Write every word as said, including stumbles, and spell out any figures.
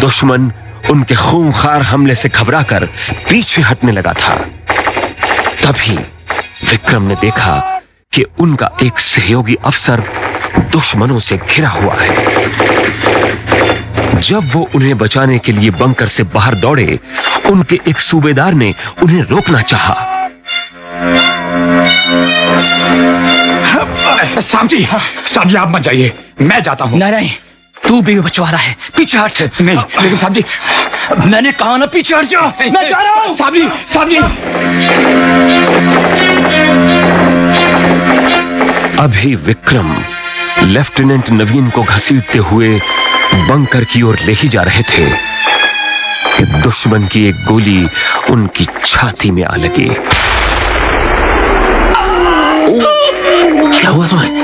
दुश्मन उनके खूंखार हमले से घबराकर पीछे हटने लगा था। तभी विक्रम ने देखा कि उनका एक सहयोगी अफसर दुश्मनों से घिरा हुआ है। जब वो उन्हें बचाने के लिए बंकर से बाहर दौड़े, उनके एक सूबेदार ने उन्हें रोकना चाहा। साहब जी, साहब जी आप मत जाइए, मैं जाता हूँ। नहीं नहीं, तू भी बचवारा है, पीछे हट। नहीं लेकिन साहब जी, मैंने कहा ना पीछे हट जाओ, मैं जा रहा हूँ। साहब जी, साहब जी। अभी विक्रम लेफ्टिनेंट नवीन को घसीटते हुए बंकर की ओर ले ही जा रहे थे कि दुश्मन की एक गोली उनकी छाती में आ लगी। क्या हुआ तुम्हें?